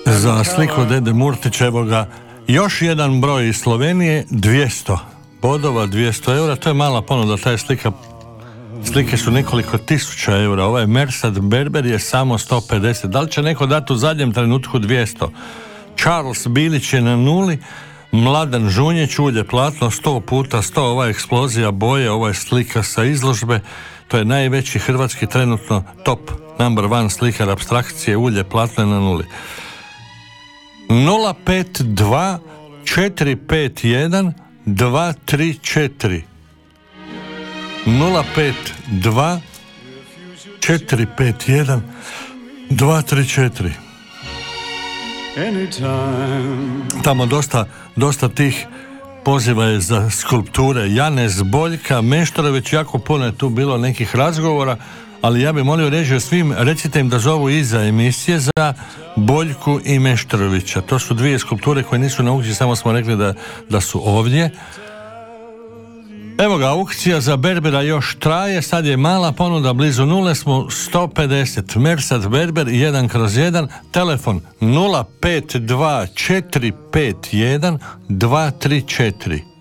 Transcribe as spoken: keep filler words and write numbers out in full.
Za sliku Dede Murtića, evo ga, još jedan broj iz Slovenije, dvjesto bodova, dvjesto eura, to je mala ponuda, ta je slika, slike su nekoliko tisuća eura, ovaj Mersad Berber je samo sto pedeset, da li će neko dati u zadnjem trenutku dvjesto? Charles Bilić je na nuli, Mladen Žunjić, ulje platno, sto puta sto, ova eksplozija boje, ova je slika sa izložbe, to je najveći hrvatski trenutno top number one slikar apstrakcije, ulje platno na nuli. nula pet dva četiri pet jedan dva tri četiri nula pet dva četiri pet jedan dva tri četiri. Tamo dosta, dosta tih poziva je za skulpture. Janez Boljka, Meštorović, jako puno je tu bilo nekih razgovora, ali ja bih molio režiju svim, recite im da zovu iza emisije za Boljku i Meštorovića. To su dvije skulpture koje nisu na aukciji, samo smo rekli da, da su ovdje. Evo ga, aukcija za Berbera još traje, sad je mala ponuda, blizu nule smo, sto pedeset. Mersad Berber jedan kroz jedan, telefon nula pet dva četiri pet jedan dva tri četiri.